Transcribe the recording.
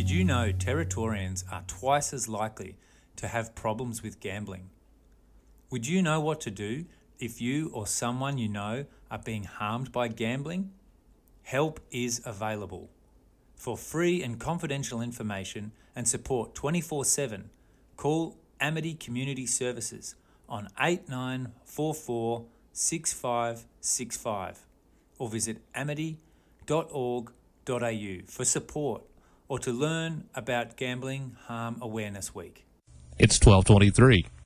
Did you know Territorians are twice as likely to have problems with gambling? Would you know what to do if you or someone you know are being harmed by gambling? Help is available. For free and confidential information and support 24/7, call Amity Community Services on 8944 6565 or visit amity.org.au for support or to learn about Gambling Harm Awareness Week. It's 12:23.